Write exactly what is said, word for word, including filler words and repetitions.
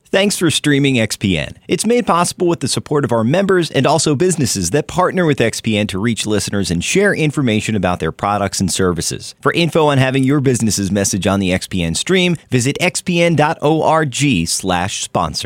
Thanks for streaming X P N. It's made possible with the support of our members and also businesses that partner with X P N to reach listeners and share information about their products and services. For info on having your business's message on the X P N stream, visit xpn.org slash sponsor.